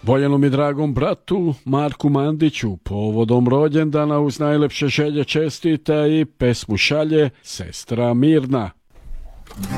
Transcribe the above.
Voljenom i dragom bratu Marku Mandiću povodom rođendana uz najlepše želje čestita i pesmu šalje sestra Mirna.